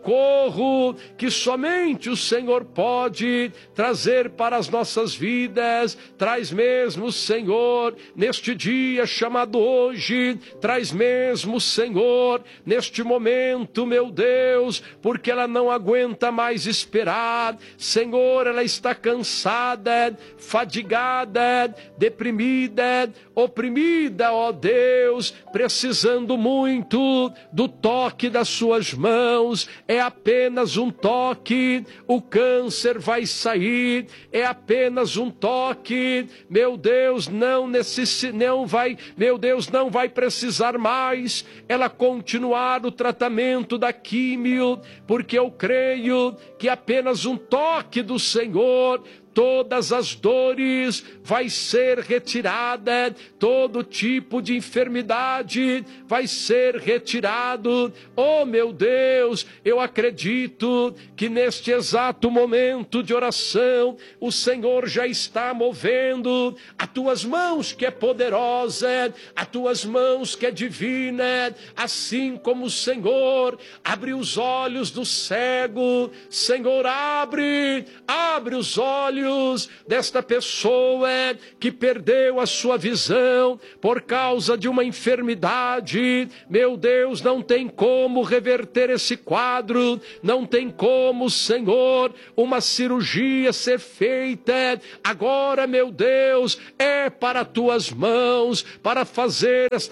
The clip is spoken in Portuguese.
socorro que somente o Senhor pode trazer para as nossas vidas. Traz mesmo, Senhor, neste dia chamado hoje, traz mesmo, Senhor, neste momento, meu Deus, porque ela não aguenta mais esperar. Senhor, ela está cansada, fadigada, deprimida, oprimida, ó Deus, precisando muito do toque das suas mãos. É apenas um toque, o câncer vai sair. É apenas um toque, meu Deus, não vai precisar mais ela continuar o tratamento da químio, porque eu creio que apenas um toque do Senhor, todas as dores vai ser retirada, todo tipo de enfermidade vai ser retirado. Oh, meu Deus, eu acredito que neste exato momento de oração, o Senhor já está movendo as tuas mãos que é poderosa, as tuas mãos que é divina, assim como o Senhor abre os olhos do cego. Senhor, abre os olhos desta pessoa que perdeu a sua visão por causa de uma enfermidade. Meu Deus, não tem como reverter esse quadro, não tem como, Senhor, uma cirurgia ser feita. Agora, meu Deus, é para tuas mãos, para fazer esta